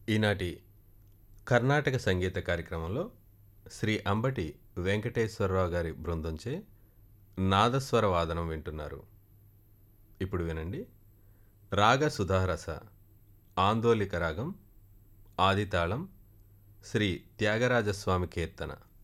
ఈనాటి కర్ణాటక సంగీత కార్యక్రమంలో శ్రీ అంబటి వెంకటేశ్వరరావు గారి బృందంచే నాదస్వర వాదనం వింటున్నారు. ఇప్పుడు వినండి. రాగ సుధారస ఆందోళిక రాగం ఆదితాళం శ్రీ త్యాగరాజస్వామి కీర్తన.